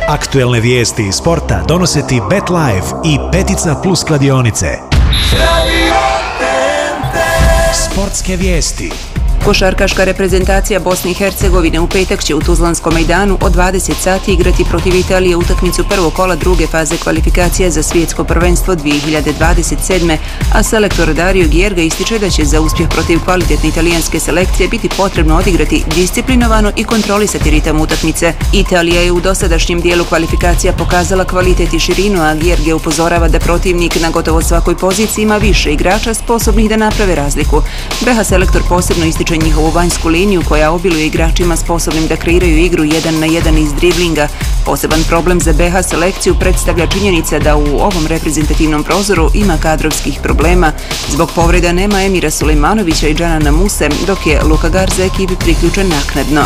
Aktuelne vijesti iz sporta donose ti BetLife i Petica Plus kladionice. Sportske vijesti. Košarkaška reprezentacija Bosne i Hercegovine u petak će u Tuzlanskom mejdanu od 20 sati igrati protiv Italije utakmicu prvog kola druge faze kvalifikacija za svjetsko prvenstvo 2027. A selektor Dario Gjerga ističe da će za uspjeh protiv kvalitetne italijanske selekcije biti potrebno odigrati disciplinovano i kontrolisati ritam utakmice. Italija je u dosadašnjem dijelu kvalifikacija pokazala kvalitet i širinu, a Gjerge upozorava da protivnik na gotovo svakoj poziciji ima više igrača sposobnih da naprave razliku. BH selektor posebno ističe njihovu vanjsku liniju koja obiluje igračima sposobnim da kreiraju igru 1 na 1 iz driblinga. Poseban problem za BH selekciju predstavlja činjenica da u ovom reprezentativnom prozoru ima kadrovskih problema. Zbog povreda nema Emira Sulejmanovića i Džanana Muse, dok je Luka Garza ekipi priključen naknadno.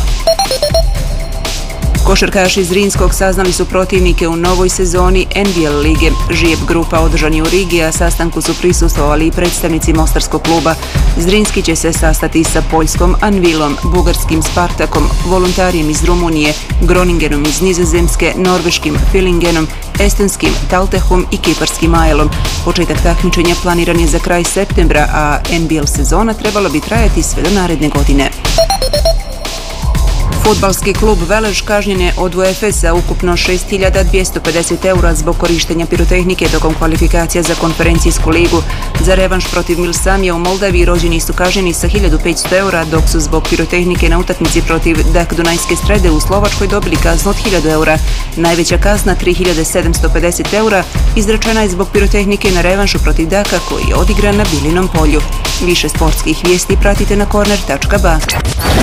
Košarkaši iz Zrinskog saznali su protivnike u novoj sezoni NBL lige. Žijep grupa održan je u Rigi, a sastanku su prisustvovali i predstavnici mostarskog kluba. Zrinski će se sastati sa poljskom Anvilom, bugarskim Spartakom, Voluntarijem iz Rumunije, Groningenom iz Nizozemske, norveškim Fillingenom, estonskim Taltehom i kiparskim Ajelom. Početak takmičenja planiran je za kraj septembra, a NBL sezona trebala bi trajati sve do naredne godine. Fudbalski klub Velež kažnjen je od UEFA ukupno 6.250 € zbog korištenja pirotehnike tokom kvalifikacija za konferencijsku ligu. Za revanš protiv Milsamija u Moldaviji rođeni su kažnjeni sa 1.500 €, dok su zbog pirotehnike na utakmici protiv Dak Dunajske Strede u Slovačkoj dobili kaznu od 1.000 €. Najveća kazna 3.750 € izrečena je zbog pirotehnike na revanšu protiv Daka koji je odigran na Bilinom polju. Više sportskih vijesti pratite na corner.ba.